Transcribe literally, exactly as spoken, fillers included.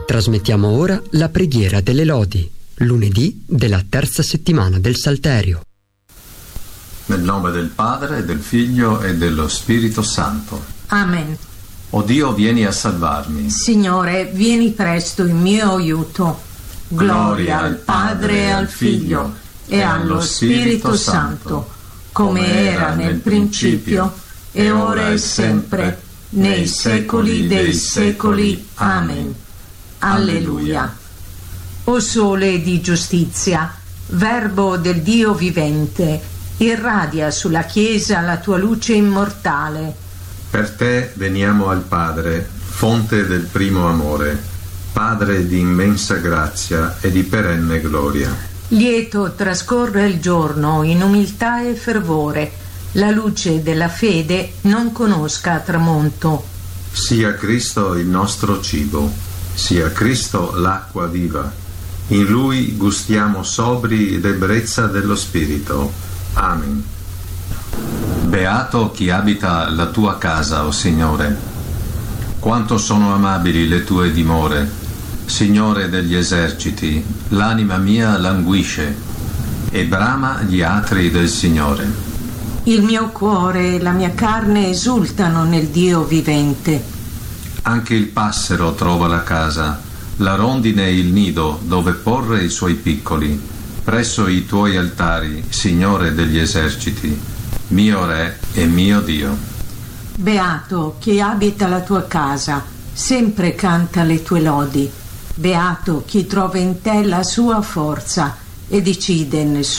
Trasmettiamo ora la preghiera delle lodi, lunedì della terza settimana del Salterio. Nel nome del Padre, del Figlio e dello Spirito Santo. Amen. O Dio, vieni a salvarmi. Signore, vieni presto in mio aiuto. Gloria al Padre e al Figlio e allo Spirito Santo, come era nel principio, e ora e sempre, nei secoli dei secoli. Amen. Alleluia. O Sole di giustizia, Verbo del Dio vivente, irradia sulla Chiesa la tua luce immortale. Per te veniamo al Padre, fonte del primo amore, Padre di immensa grazia e di perenne gloria. Lieto trascorre il giorno in umiltà e fervore, la luce della fede non conosca tramonto. Sia Cristo il nostro cibo, sia Cristo l'acqua viva. In Lui gustiamo sobri d'ebbrezza dello Spirito. Amen. Beato chi abita la tua casa, o Signore. Quanto sono amabili le tue dimore, Signore degli eserciti. L'anima mia languisce e brama gli atri del Signore. Il mio cuore e la mia carne esultano nel Dio vivente. Anche il passero trova la casa, la rondine il nido dove porre i suoi piccoli, presso i tuoi altari, Signore degli eserciti, mio Re e mio Dio. Beato chi abita la tua casa, sempre canta le tue lodi. Beato chi trova in te la sua forza e decide nel